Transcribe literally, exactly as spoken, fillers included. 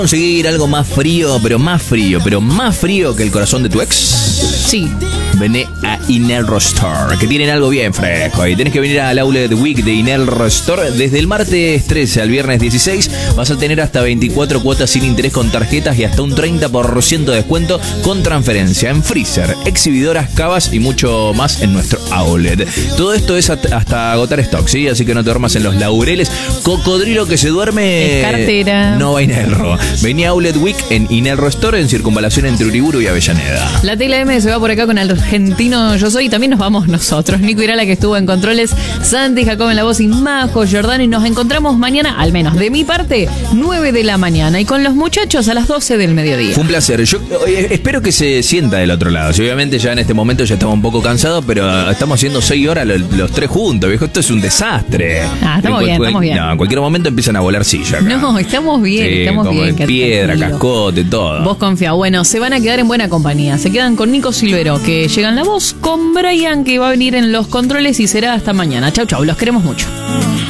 ¿Conseguir algo más frío, pero más frío, pero más frío que el corazón de tu ex? Sí. Vení a Inelro Store, que tienen algo bien fresco. Y tenés que venir al Outlet Week de Inelro Store. Desde el martes trece al viernes dieciséis vas a tener hasta veinticuatro cuotas sin interés con tarjetas y hasta un treinta por ciento de descuento con transferencia en freezer, exhibidoras, cavas y mucho más en nuestro outlet. Todo esto es hasta agotar stock, ¿sí? Así que no te duermas en los laureles. Cocodrilo que se duerme... Es cartera. No va a Inelro. Vení a Outlet Week en Inelro Store, en circunvalación entre Uriburu y Avellaneda. La Tela M se va por acá con el argentino Yo Soy. Y también nos vamos nosotros. Nico Irala, que estuvo en controles, Santi, Jacob en la voz y Majo, Jordán. Y nos encontramos mañana, al menos de mi parte, nueve de la mañana. Y con los muchachos a las doce del mediodía. Fue un placer. Yo eh, espero que se sienta del otro lado. Si obviamente ya en este momento ya estamos un poco cansados, pero estamos haciendo seis horas los, los tres juntos, viejo. Esto es un desastre. Ah, estamos en bien, cual, estamos bien. No, en cualquier momento empiezan a volar sillas acá. No, estamos bien, sí, estamos como bien. En piedra, tranquilo. cascote, todo. Vos confía. Bueno, se van a quedar en buena compañía. Se quedan con Nico Silvero, que llega en la voz, con Brian, que va a venir en los controles y será hasta mañana. Chau, chau. Los queremos mucho.